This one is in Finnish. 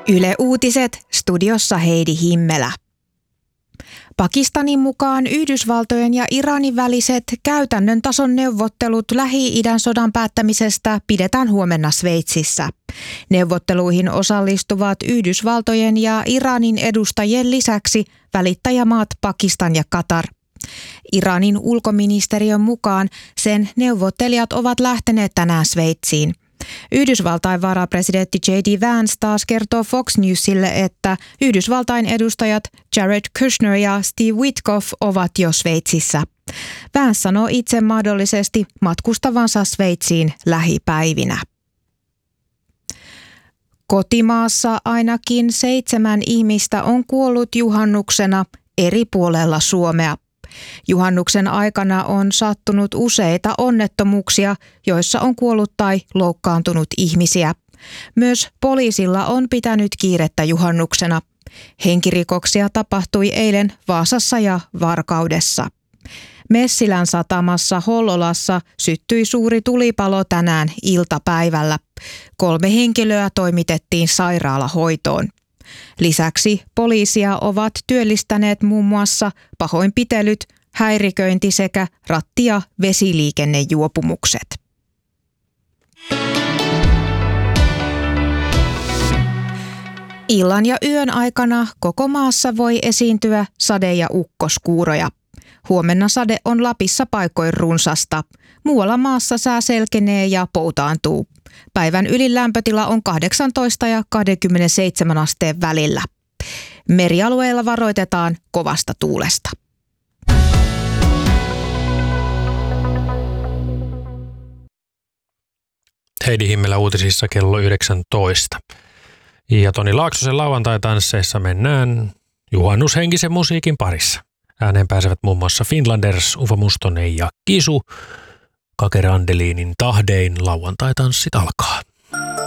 Yle Uutiset, studiossa Heidi Himmelä. Pakistanin mukaan Yhdysvaltojen ja Iranin väliset käytännön tason neuvottelut Lähi-idän sodan päättämisestä pidetään huomenna Sveitsissä. Neuvotteluihin osallistuvat Yhdysvaltojen ja Iranin edustajien lisäksi välittäjämaat Pakistan ja Katar. Iranin ulkoministeriön mukaan sen neuvottelijat ovat lähteneet tänään Sveitsiin. Yhdysvaltain varapresidentti J.D. Vance taas kertoo Fox Newsille, että Yhdysvaltain edustajat Jared Kushner ja Steve Witkoff ovat jo Sveitsissä. Vance sanoo itse mahdollisesti matkustavansa Sveitsiin lähipäivinä. Kotimaassa ainakin 7 ihmistä on kuollut juhannuksena eri puolella Suomea. Juhannuksen aikana on sattunut useita onnettomuuksia, joissa on kuollut tai loukkaantunut ihmisiä. Myös poliisilla on pitänyt kiirettä juhannuksena. Henkirikoksia tapahtui eilen Vaasassa ja Varkaudessa. Messilän satamassa Hollolassa syttyi suuri tulipalo tänään iltapäivällä. 3 henkilöä toimitettiin sairaalahoitoon. Lisäksi poliisia ovat työllistäneet muun muassa pahoinpitelyt, häiriköinti sekä ratti- ja vesiliikennejuopumukset. Illan ja yön aikana koko maassa voi esiintyä sade- ja ukkoskuuroja. Huomenna sade on Lapissa paikoin runsasta. Muualla maassa sää selkenee ja poutaantuu. Päivän ylin lämpötila on 18 ja 27 asteen välillä. Merialueilla varoitetaan kovasta tuulesta. Heidi Himmelä uutisissa kello 19. Ja Toni Laaksosen lauantai-tansseissa mennään juhannushenkisen musiikin parissa. Ääneen pääsevät muun muassa Finlanders, Ufa Mustonen ja Kisu. Kake Randelinin tahdein lauantai-tanssit alkaa.